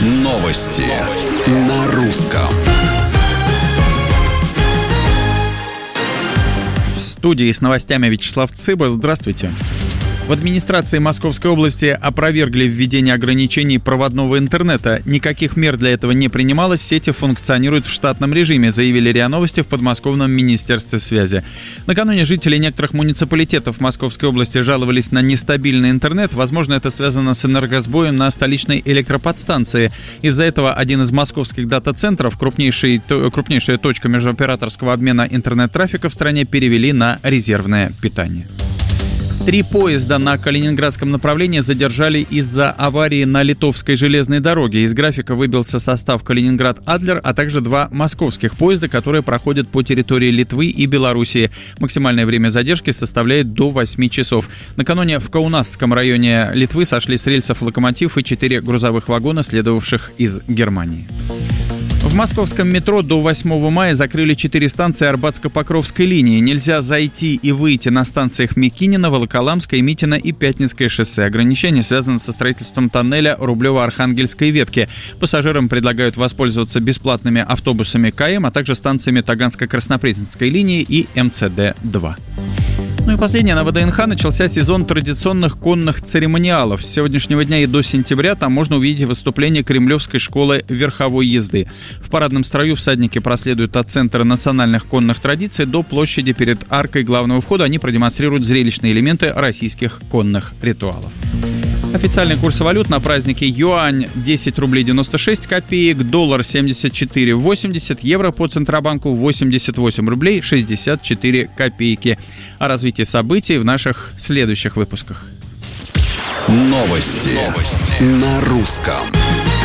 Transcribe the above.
Новости на русском. В студии с новостями Вячеслав Цыба. Здравствуйте. В администрации Московской области опровергли введение ограничений проводного интернета. Никаких мер для этого не принималось, сети функционируют в штатном режиме, заявили РИА Новости в подмосковном министерстве связи. Накануне жители некоторых муниципалитетов Московской области жаловались на нестабильный интернет. Возможно, это связано с энергосбоем на столичной электроподстанции. Из-за этого один из московских дата-центров, крупнейшая точка межооператорского обмена интернет-трафика в стране, перевели на резервное питание. 3 поезда на Калининградском направлении задержали из-за аварии на Литовской железной дороге. Из графика выбился состав Калининград-Адлер, а также 2 московских поезда, которые проходят по территории Литвы и Белоруссии. Максимальное время задержки составляет до 8 часов. Накануне в Каунасском районе Литвы сошли с рельсов локомотив и 4 грузовых вагона, следовавших из Германии. В московском метро до 8 мая закрыли 4 станции Арбатско-Покровской линии. Нельзя зайти и выйти на станциях Микинина, Волоколамское, Митина и Пятницкое шоссе. Ограничения связаны со строительством тоннеля Рублево-Архангельской ветки. Пассажирам предлагают воспользоваться бесплатными автобусами КМ, а также станциями Таганско-Краснопресненской линии и МЦД-2. Ну и последнее. На ВДНХ начался сезон традиционных конных церемониалов. С сегодняшнего дня и до сентября там можно увидеть выступление Кремлевской школы верховой езды. В парадном строю всадники проследуют от Центра национальных конных традиций до площади перед аркой главного входа. Они продемонстрируют зрелищные элементы российских конных ритуалов. Официальный курс валют на празднике: юань 10 рублей 96 копеек, доллар 74,80, евро по Центробанку 88 рублей 64 копейки. О развитии событий в наших следующих выпусках. Новости на русском.